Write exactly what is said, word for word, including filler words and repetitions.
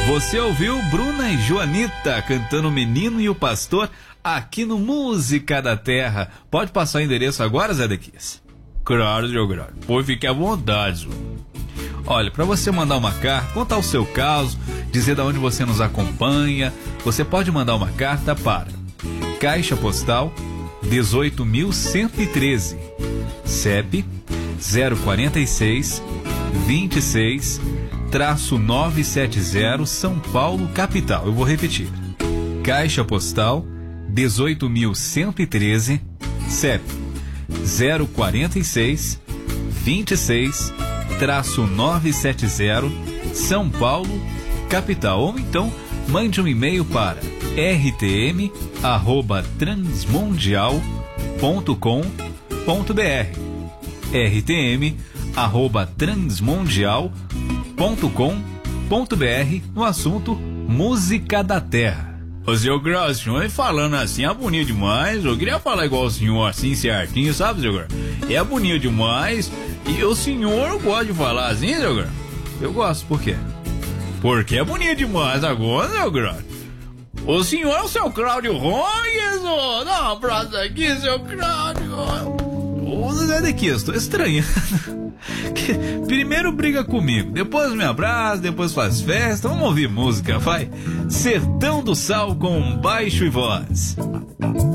Você ouviu Bruna e Joanita cantando O Menino e o Pastor aqui no Música da Terra. Pode passar o endereço agora, Zé Dequias? Claro, seu grande. Pô, fique à vontade, senhor. Olha, para você mandar uma carta, contar o seu caso, dizer de onde você nos acompanha, você pode mandar uma carta para Caixa Postal dezoito mil cento e treze, C E P zero quatro seis, vinte e seis, novecentos e setenta, São Paulo, capital. Eu vou repetir. Caixa Postal dezoito mil cento e treze, C E P zero quatro seis, vinte e seis, novecentos e setenta, São Paulo, capital. Ou então, mande um e-mail para r t m arroba transmundial ponto com ponto b r r t m arroba transmundial ponto com ponto b r no assunto Música da Terra. Ô, seu Grau, senhor falando assim é bonito demais. Eu queria falar igual o senhor, assim, certinho, sabe, seu Grau? É bonito demais. E o senhor gosta de falar assim, seu Grau? Eu gosto, por quê? Porque é bonito demais agora, seu Grau. O senhor é o seu Cláudio Rongues, ô? Dá um abraço aqui, seu Cláudio. Ô, Zé Dequias, tô estranhando. Primeiro briga comigo, depois me abraça, depois faz festa. Vamos ouvir música, vai? Sertão do Sal com baixo e voz.